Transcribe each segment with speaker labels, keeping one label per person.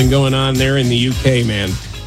Speaker 1: going on there in the UK, man.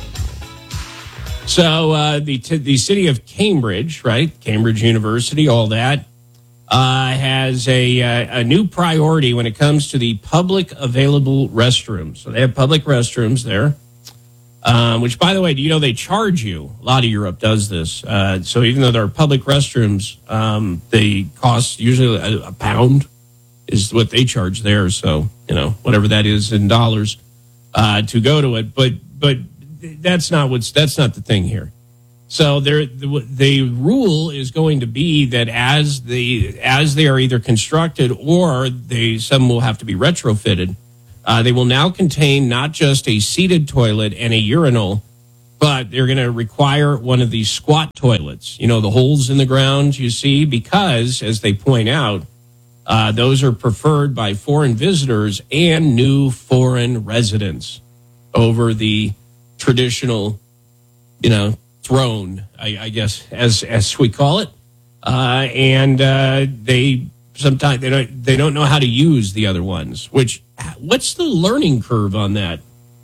Speaker 1: So the city of Cambridge, right? Cambridge University, all that, has a new priority when it comes to the public available restrooms. So they have public restrooms there, which, by the way, do you know they charge you? A lot of Europe does this. So even though there are public restrooms, they cost usually a pound is what they charge there. So, whatever that is in dollars to go to it. But that's not the thing here. So the rule is going to be that as they are either constructed or some will have to be retrofitted, they will now contain not just a seated toilet and a urinal, but they're going to require one of these squat toilets. The holes in the ground you see, because as they point out, those are preferred by foreign visitors and new foreign residents over the traditional, throne, I guess, as we call it. And they sometimes they don't know how to use the other ones. What's the learning curve on that?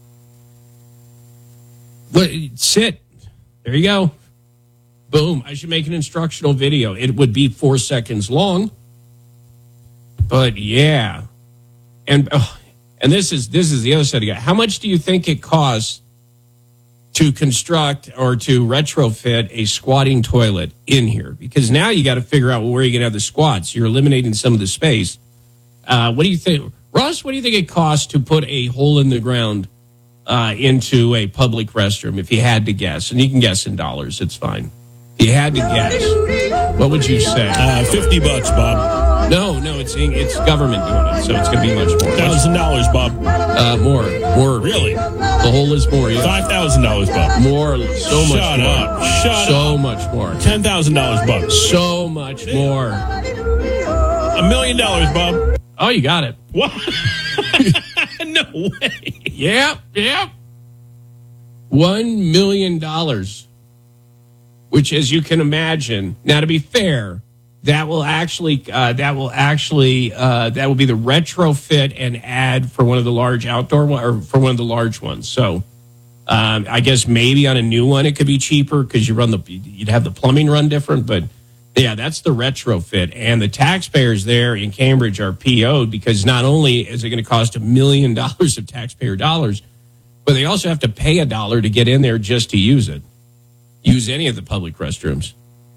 Speaker 1: Sit. There you go. Boom. I should make an instructional video. It would be 4 seconds long. But yeah. And this is the other side of it. How much do you think it costs to construct or to retrofit a squatting toilet in here? Because now you got to figure out where you're going to have the squats. You're eliminating some of the space. What do you think, Russ? What do you think it costs to put a hole in the ground into a public restroom? If you had to guess, and you can guess in dollars, it's fine. If you had to guess, what would you say?
Speaker 2: $50, Bob.
Speaker 1: No, it's government doing it, so it's going to be much more.
Speaker 2: $1,000, Bob.
Speaker 1: More.
Speaker 2: Really?
Speaker 1: The whole is more. Yeah.
Speaker 2: $5,000, Bob.
Speaker 1: More. So much
Speaker 2: Shut
Speaker 1: more.
Speaker 2: Up. Shut
Speaker 1: so
Speaker 2: up.
Speaker 1: Much more.
Speaker 2: $10,000, Bob.
Speaker 1: So much more.
Speaker 2: $1 million, Bob.
Speaker 1: Oh, you got it.
Speaker 2: What? No way.
Speaker 1: Yep. $1 million. Which, as you can imagine, now to be fair, that will be the retrofit and add for one of the large outdoor or for one of the large ones. So I guess maybe on a new one it could be cheaper because you'd have the plumbing run different. But yeah, that's the retrofit, and the taxpayers there in Cambridge are PO'd because not only is it going to cost $1 million of taxpayer dollars, but they also have to pay $1 to get in there just to use any of the public restrooms.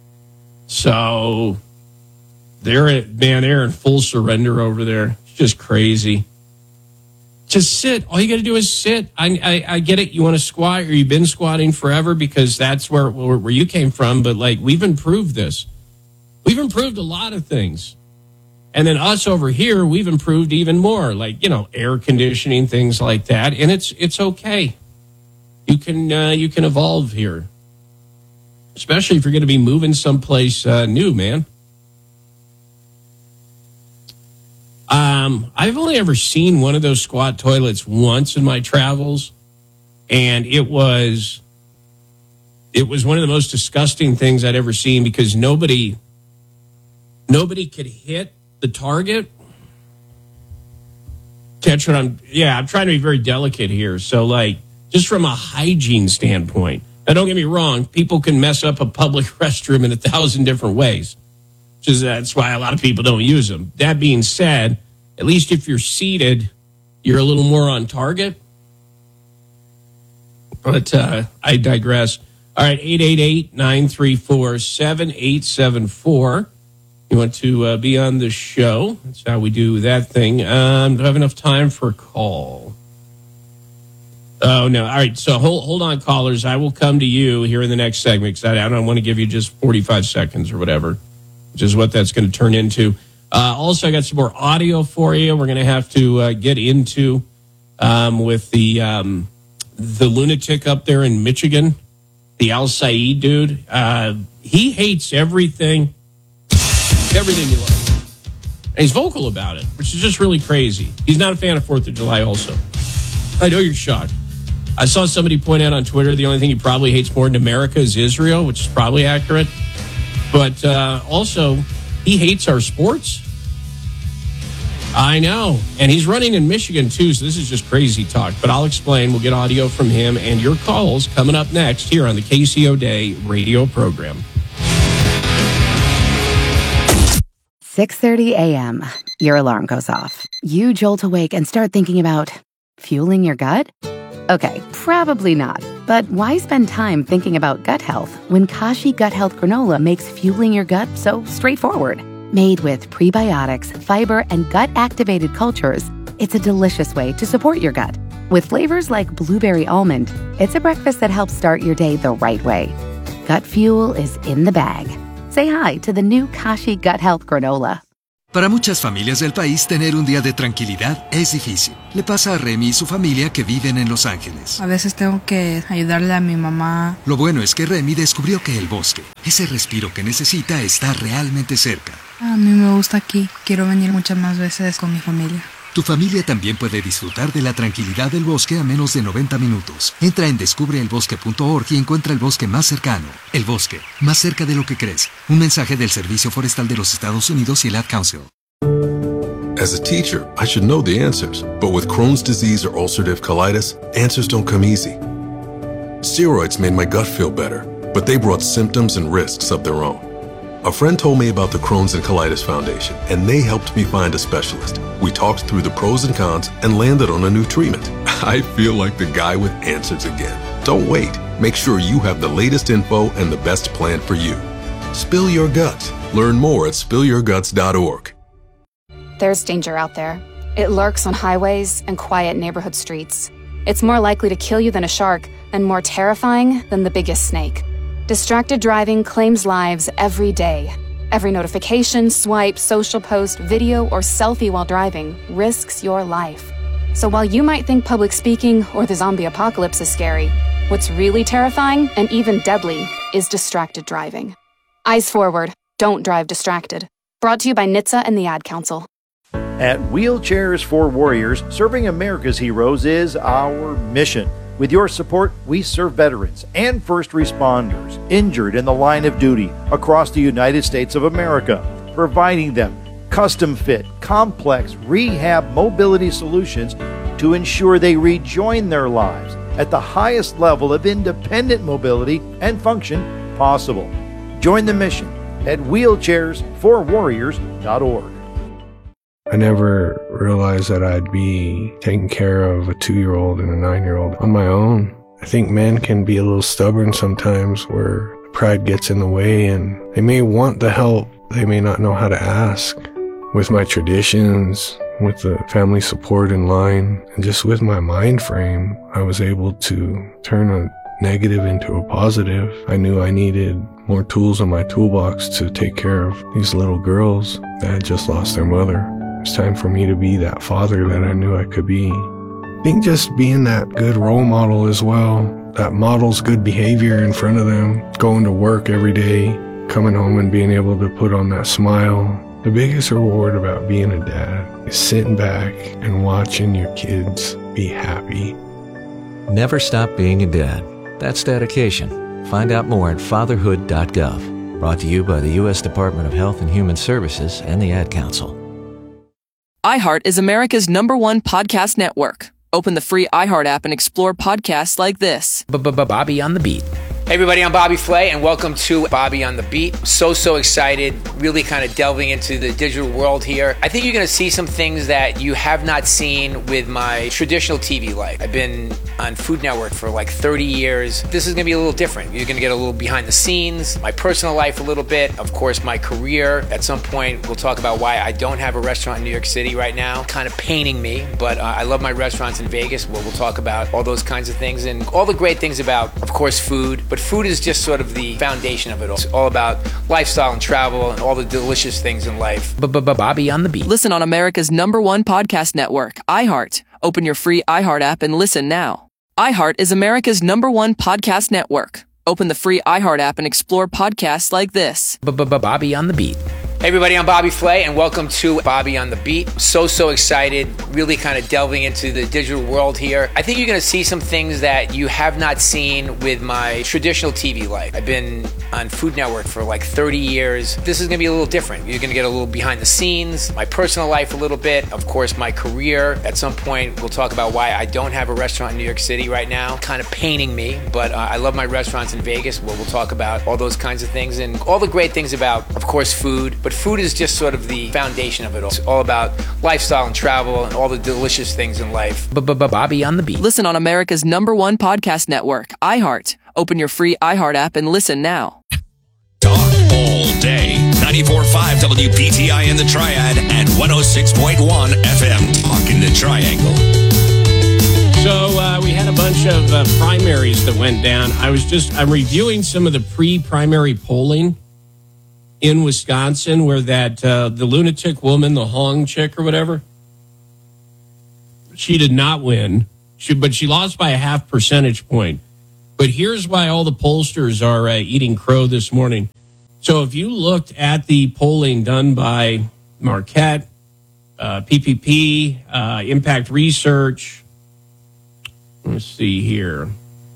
Speaker 1: So they're in full surrender over there. It's just crazy. Just sit. All you got to do is sit. I get it. You want to squat, or you've been squatting forever because that's where you came from. But we've improved this. We've improved a lot of things. And then us over here, we've improved even more, air conditioning, things like that. And it's okay. You can evolve here. Especially if you're going to be moving someplace new, man. I've only ever seen one of those squat toilets once in my travels, and it was one of the most disgusting things I'd ever seen because nobody could hit the target. Catch what I'm trying to be very delicate here. So, just from a hygiene standpoint. Now, don't get me wrong. People can mess up a public restroom in 1,000 different ways. That's why a lot of people don't use them. That being said, at least if you're seated, you're a little more on target. But I digress. All right, 888-934-7874. You want to be on the show? That's how we do that thing. Do I have enough time for a call? Oh, no. All right. So hold on, callers. I will come to you here in the next segment because I don't want to give you just 45 seconds or whatever, which is what that's going to turn into. Also, I got some more audio for you. We're going to have to get into with the lunatic up there in Michigan, the Al Saeed dude. He hates everything you like. And he's vocal about it, which is just really crazy. He's not a fan of 4th of July also. I know you're shocked. I saw somebody point out on Twitter the only thing he probably hates more than America is Israel, which is probably accurate. But also, he hates our sports. I know. And he's running in Michigan, too, so this is just crazy talk. But I'll explain. We'll get audio from him and your calls coming up next here on the KCO Day radio program.
Speaker 3: 6:30 a.m. Your alarm goes off. You jolt awake and start thinking about fueling your gut? Okay, probably not. But why spend time thinking about gut health when Kashi Gut Health Granola makes fueling your gut so straightforward? Made with prebiotics, fiber, and gut-activated cultures, it's a delicious way to support your gut. With flavors like blueberry almond, it's a breakfast that helps start your day the right way. Gut fuel is in the bag. Say hi to the new Kashi Gut Health Granola.
Speaker 4: Para muchas familias del país, tener un día de tranquilidad es difícil. Le pasa a Remy y su familia que viven en Los Ángeles.
Speaker 5: A veces tengo que ayudarle a mi mamá.
Speaker 4: Lo bueno es que Remy descubrió que el bosque, ese respiro que necesita, está realmente cerca.
Speaker 5: A mí me gusta aquí. Quiero venir muchas más veces con mi familia.
Speaker 4: Tu familia también puede disfrutar de la tranquilidad del bosque a menos de 90 minutos. Entra en descubreelbosque.org y encuentra el bosque más cercano. El bosque, más cerca de lo que crees. Un mensaje del Servicio Forestal de los Estados Unidos y el Ad Council.
Speaker 6: As a teacher, I should know the answers. But with Crohn's disease or ulcerative colitis, answers don't come easy. Steroids made my gut feel better, but they brought symptoms and risks of their own. A friend told me about the Crohn's and Colitis Foundation, and they helped me find a specialist. We talked through the pros and cons and landed on a new treatment. I feel like the guy with answers again. Don't wait. Make sure you have the latest info and the best plan for you. Spill your guts. Learn more at spillyourguts.org.
Speaker 7: There's danger out there. It lurks on highways and quiet neighborhood streets. It's more likely to kill you than a shark, and more terrifying than the biggest snake. Distracted driving claims lives every day. Every notification, swipe, social post, video, or selfie while driving risks your life. So while you might think public speaking or the zombie apocalypse is scary, what's really terrifying and even deadly is distracted driving. Eyes forward. Don't drive distracted. Brought to you by NHTSA and the Ad Council.
Speaker 8: At Wheelchairs for Warriors, serving America's heroes is our mission. With your support, we serve veterans and first responders injured in the line of duty across the United States of America, providing them custom-fit, complex rehab mobility solutions to ensure they rejoin their lives at the highest level of independent mobility and function possible. Join the mission at wheelchairsforwarriors.org.
Speaker 9: I never realized that I'd be taking care of a 2-year-old and a 9-year-old on my own. I think men can be a little stubborn sometimes where pride gets in the way and they may want the help, they may not know how to ask. With my traditions, with the family support in line, and just with my mind frame, I was able to turn a negative into a positive. I knew I needed more tools in my toolbox to take care of these little girls that had just lost their mother. It's time for me to be that father that I knew I could be. I think just being that good role model as well, that models good behavior in front of them, going to work every day, coming home and being able to put on that smile. The biggest reward about being a dad is sitting back and watching your kids be happy.
Speaker 10: Never stop being a dad. That's dedication. Find out more at fatherhood.gov. Brought to you by the U.S. Department of Health and Human Services and the Ad Council.
Speaker 11: iHeart is America's #1 podcast network. Open the free iHeart app and explore podcasts like this.
Speaker 12: Bobby on the Beat. Hey everybody, I'm Bobby Flay and welcome to Bobby on the Beat. So excited, really kind of delving into the digital world here. I think you're going to see some things that you have not seen with my traditional TV life. I've been on Food Network for like 30 years. This is going to be a little different. You're going to get a little behind the scenes, my personal life a little bit, of course my career. At some point we'll talk about why I don't have a restaurant in New York City right now, kind of paining me, but I love my restaurants in Vegas. We'll talk about all those kinds of things and all the great things about, of course, food. But food is just sort of the foundation of it all. It's all about lifestyle and travel and all the delicious things in life.
Speaker 11: Bobby on the Beat. Listen on America's #1 podcast network, iHeart. Open your free iHeart app and listen now. iHeart is America's #1 podcast network. Open the free iHeart app and explore podcasts like this.
Speaker 12: Bobby on the Beat. Hey everybody, I'm Bobby Flay, and welcome to Bobby on the Beat. So excited, really kind of delving into the digital world here. I think you're going to see some things that you have not seen with my traditional TV life. I've been on Food Network for like 30 years. This is going to be a little different. You're going to get a little behind the scenes, my personal life a little bit, of course my career. At some point, we'll talk about why I don't have a restaurant in New York City right now. Kind of paining me, but I love my restaurants in Vegas, where we'll talk about all those kinds of things and all the great things about, of course, food. But food is just sort of the foundation of it all. It's all about lifestyle and travel and all the delicious things in life. Bobby on the Beat.
Speaker 11: Listen on America's #1 podcast network, iHeart. Open your free iHeart app and listen now.
Speaker 13: Talk all day. 94.5 WPTI in the Triad and 106.1 FM Talk in the Triangle.
Speaker 1: So we had a bunch of primaries that went down. I'm reviewing some of the pre-primary polling in Wisconsin, where that the lunatic woman, the Hong chick or whatever, she did not win, but she lost by a 0.5 percentage point. But here's why all the pollsters are eating crow this morning. So if you looked at the polling done by Marquette, PPP, Impact Research, let's see here.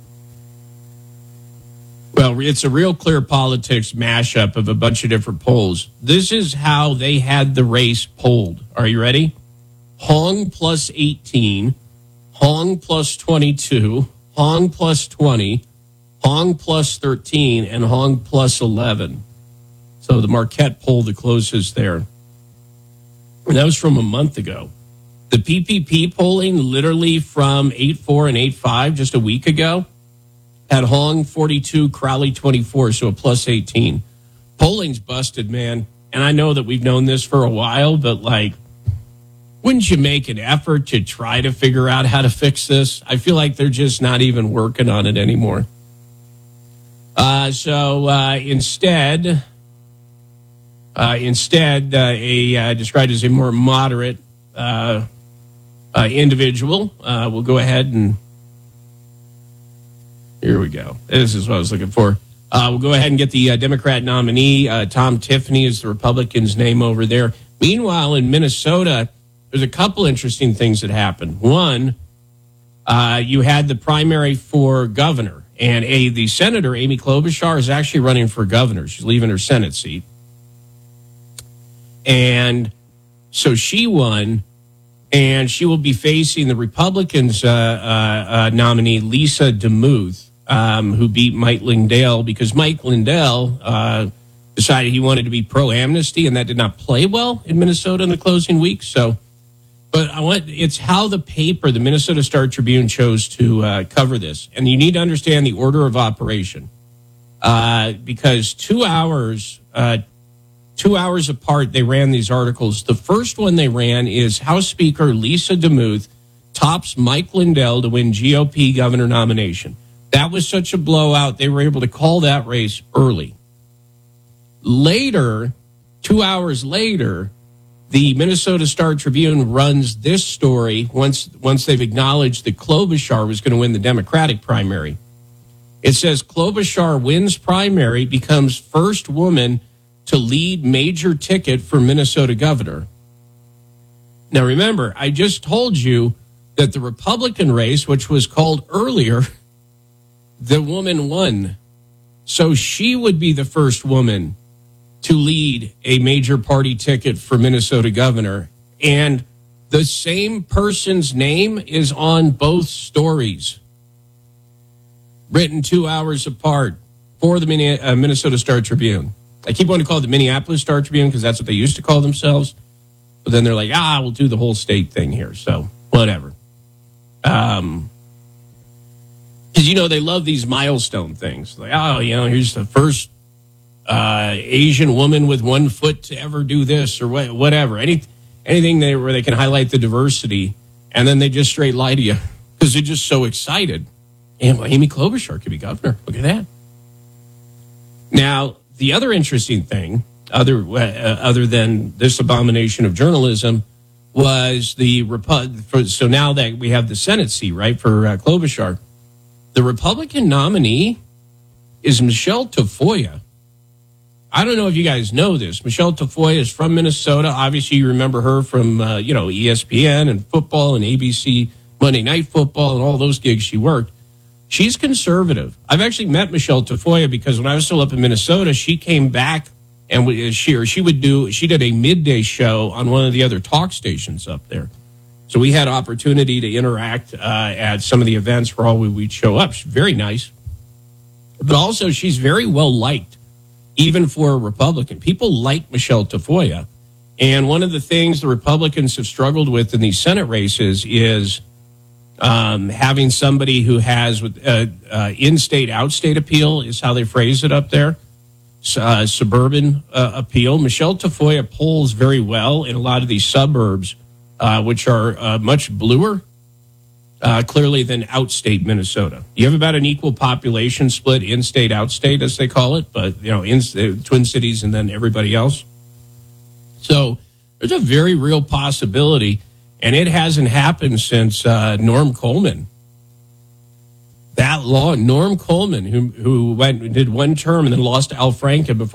Speaker 1: Well, it's a Real Clear Politics mashup of a bunch of different polls. This is how they had the race polled. Are you ready? Hong plus 18, Hong plus 22, Hong plus 20, Hong plus 13, and Hong plus 11. So the Marquette poll, the closest there. And that was from a month ago. The PPP polling, literally from 8.4 and 8.5 just a week ago, had Hong 42, Crowley 24, so a plus 18. Polling's busted, man. And I know that we've known this for a while, but like, wouldn't you make an effort to try to figure out how to fix this? I feel like they're just not even working on it anymore. Instead, described as a more moderate individual, we'll go ahead and here we go. This is what I was looking for. We'll go ahead and get the Democrat nominee. Tom Tiffany is the Republican's name over there. Meanwhile, in Minnesota, there's a couple interesting things that happened. One, you had the primary for governor, and the senator, Amy Klobuchar, is actually running for governor. She's leaving her Senate seat. And so she won, and she will be facing the Republicans' nominee, Lisa DeMuth, who beat Mike Lindell, because Mike Lindell decided he wanted to be pro-amnesty, and that did not play well in Minnesota in the closing week. So, but it's how the paper, the Minnesota Star Tribune, chose to cover this. And you need to understand the order of operation, because 2 hours apart, they ran these articles. The first one they ran is House Speaker Lisa DeMuth tops Mike Lindell to win GOP governor nomination. That was such a blowout, they were able to call that race early. Later, 2 hours later, the Minnesota Star Tribune runs this story once they've acknowledged that Klobuchar was going to win the Democratic primary. It says Klobuchar wins primary, becomes first woman to lead major ticket for Minnesota governor. Now, remember, I just told you that the Republican race, which was called earlier, the woman won. So she would be the first woman to lead a major party ticket for Minnesota governor. And the same person's name is on both stories, written 2 hours apart for the Minnesota Star Tribune. I keep wanting to call it the Minneapolis Star Tribune because that's what they used to call themselves. But then they're like, we'll do the whole state thing here. So whatever. Because, they love these milestone things. Like, here's the first Asian woman with 1 foot to ever do this or whatever. Anything where they can highlight the diversity, and then they just straight lie to you because they're just so excited. And Amy Klobuchar could be governor. Look at that. Now, the other interesting thing, other than this abomination of journalism, was so now that we have the Senate seat, right, for Klobuchar, the Republican nominee is Michelle Tafoya. I don't know if you guys know this. Michelle Tafoya is from Minnesota. Obviously, you remember her from, ESPN and football and ABC Monday Night Football and all those gigs she worked. She's conservative. I've actually met Michelle Tafoya because when I was still up in Minnesota, she came back and she did a midday show on one of the other talk stations up there. So we had opportunity to interact at some of the events where we'd show up. She's very nice. But also, she's very well liked. Even for a Republican. People like Michelle Tafoya. And one of the things the Republicans have struggled with in these Senate races is having somebody who has in-state, out-state appeal is how they phrase it up there. Suburban appeal. Michelle Tafoya polls very well in a lot of these suburbs, which are much bluer, clearly, than outstate Minnesota. You have about an equal population split, in-state, outstate, as they call it, but, in Twin Cities and then everybody else. So there's a very real possibility, and it hasn't happened since Norm Coleman. That long, Norm Coleman, who did one term and then lost to Al Franken before